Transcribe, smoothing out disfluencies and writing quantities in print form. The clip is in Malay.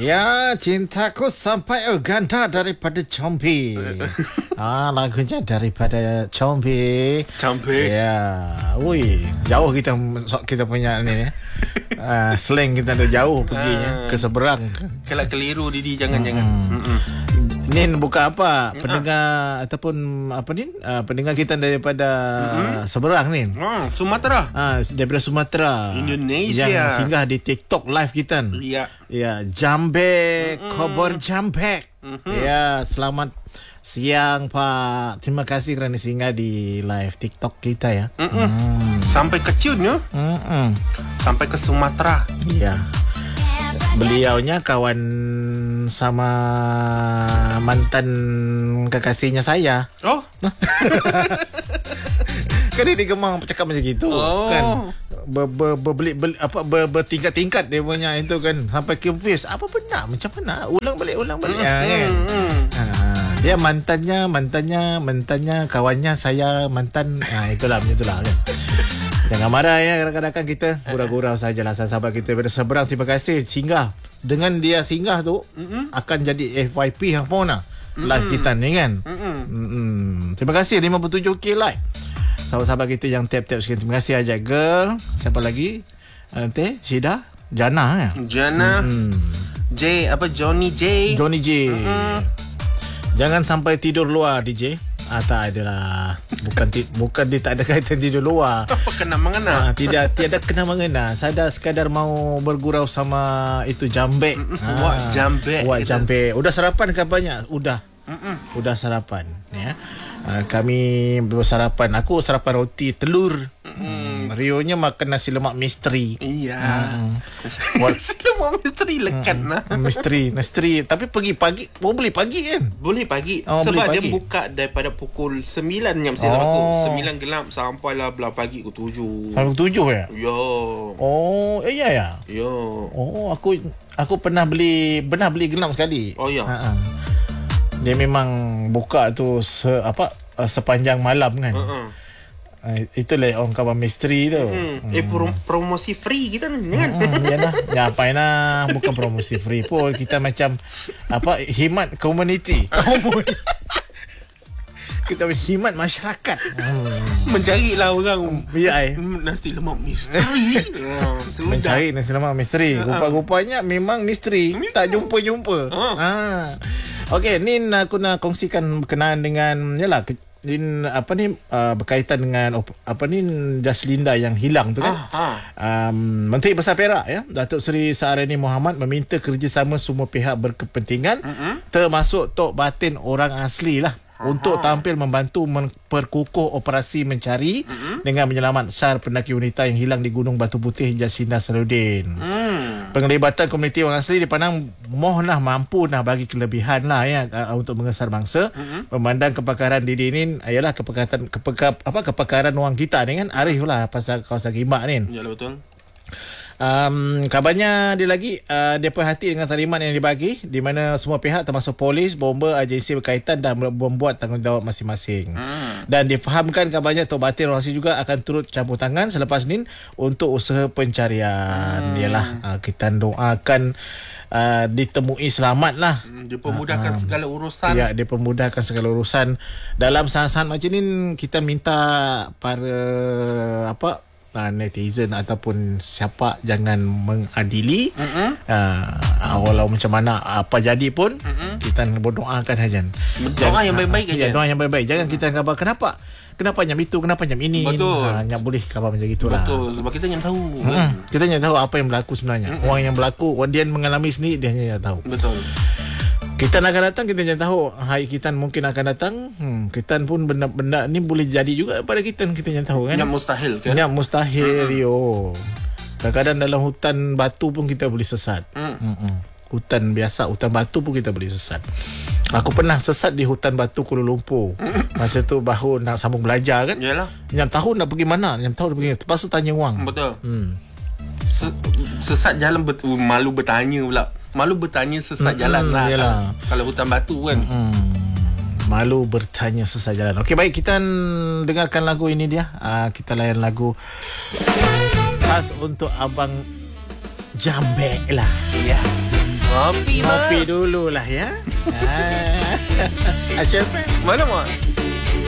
Ya, cintaku sampai Uganda daripada Combi. Lagunya daripada Combi. Ya, jauh kita punya ni. Slang kita dah jauh perginya ke seberang. Kalau keliru Didi jangan. Nin bukan apa pendengar ataupun pendengar kita daripada seberang Nin. Sumatera. Daripada Sumatera, Indonesia. Yang singgah di TikTok live kita. Ya, Jambe, Kobor Jambe. Ya, selamat siang Pak. Terima kasih kerana singgah di live TikTok kita ya. Sampai ke Cun ya. Sampai ke Sumatera. Ya. Beliaunya kawan sama mantan kekasihnya saya. Oh. Kan dia gemang bercakap macam gitu. Kan bertingkat-tingkat dia punya itu kan, sampai confused. Apa benar? Macam mana? Ulang balik kan. Dia mantannya kawannya saya mantan. Itulah kan. Jangan marah ya, kadang-kadang kita gurau-gurau sajalah sahabat kita pada seberang. Terima kasih singgah. Dengan dia singgah tu akan jadi FYP Hafona live kita ni kan. Terima kasih 57k like. Sahabat-sahabat kita yang tap-tap sikit. Terima kasih Ajak Girl. Siapa lagi? Syida, Jana. Johnny J. Jangan sampai tidur luar DJ. Tak adalah. Bukan dia tak ada kaitan tidur luar. Apa kena mengena? Tiada kena mengena. Saya sekadar mau bergurau sama itu Jambe. Wak Jambe. Udah sarapan ke banyak? Udah sarapan ya. Kami bersarapan. Aku sarapan roti telur. Rio-nya makan nasi lemak misteri. Iya. Nasi lemak misteri lekat lah. Misteri. Tapi pagi boleh pagi kan? Boleh pagi. Sebab dia buka daripada pukul 9 yang saya aku. 9 gelap sampailah belah pagi pukul 7. Sampai 7 ya? Ya. Ya. Ya. Aku pernah beli gelap sekali. Oh ya. Dia memang buka tu sepanjang malam kan. Itulah orang kawan misteri tu. Promosi free kita ni kan. Yalah. Ya apa nak, bukan promosi free pun. Kita macam himat community. Kita berkhidmat masyarakat. Mencarilah orang. Nasi lemak misteri. Mencari nasi lemak misteri. Rupa-rupanya memang misteri. Tak jumpa-jumpa. Okey, Nin aku nak kongsikan berkenaan dengan Nin berkaitan dengan Jaslinda yang hilang tu kan. Menteri Besar Perak ya, Datuk Seri Saarani Mohamad meminta kerjasama semua pihak berkepentingan termasuk Tok Batin orang asli lah untuk tampil membantu memperkukuh operasi mencari dengan menyelamat SAR pendaki wanita yang hilang di Gunung Batu Putih Jaslinda Salahuddin. Penglibatan komuniti orang asli dipandang mampu bagi kelebihan lah ya untuk mengesar bangsa. Memandang kepakaran Didi ni ialah kepakaran orang kita ni kan, arif lah pasal kawasan Gimak ni. Ya betul. Kabarnya dia lagi dia perhati dengan talimat yang dibagi, di mana semua pihak termasuk polis, bomba, agensi berkaitan dan membuat tanggungjawab masing-masing. Dan difahamkan kabarnya Tok Batin Rohasi juga akan turut campur tangan selepas ni untuk usaha pencarian. Yalah, kita doakan ditemui selamat lah. Dipermudahkan segala urusan. Ya, dipermudahkan segala urusan. Dalam saat-saat macam ni kita minta para netizen ataupun siapa jangan mengadili. Walau macam mana apa jadi pun kita berdoakan saja. Doa yang baik-baik aja. Ya, doa yang baik-baik. Jangan kita khabar kenapa jam itu, kenapa jam ini. Betul. Yang boleh khabar macam gitulah. Betul, sebab kita yang tahu. Kita yang tahu apa yang berlaku sebenarnya. Orang yang berlaku, dia mengalami sendiri, dia hanya tahu. Betul. Kita akan datang, kita jangan tahu hari kita mungkin akan datang. Kita pun benda-benda ni boleh jadi juga pada kita jangan tahu kan. Yang mustahil kan. Yang mustahil. Kadang-kadang dalam hutan batu pun kita boleh sesat. Hutan biasa, hutan batu pun kita boleh sesat. Aku pernah sesat di hutan batu Kuala Lumpur. Masa tu baru nak sambung belajar kan. Yalah. Yang tahu nak pergi mana, yang tahu nak pergi. Lepas tu tanya orang. Betul. Sesat jalan malu bertanya pula. Malu bertanya sesat jalan lah. Yalah. Kalau hutan batu kan. Malu bertanya sesat jalan. Okey, baik, kita dengarkan lagu ini dia. Kita layan lagu khas untuk Abang Jambe lah. Ya. Ngopi dululah ya. Asyaf. Mana mak?